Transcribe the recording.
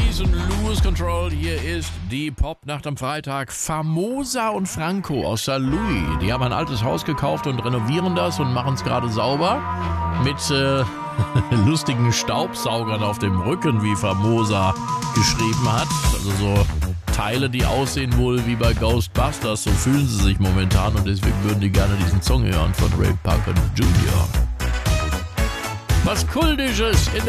Jason Lewis Control. Hier ist die Popnacht am Freitag. Famosa und Franco aus St. Louis. Die haben ein altes Haus gekauft und renovieren das und machen es gerade sauber. Mit lustigen Staubsaugern auf dem Rücken, wie Famosa geschrieben hat. Also so Teile, die aussehen wohl wie bei Ghostbusters. So fühlen sie sich momentan und deswegen würden die gerne diesen Song hören von Ray Parker Jr. Was Kultisches in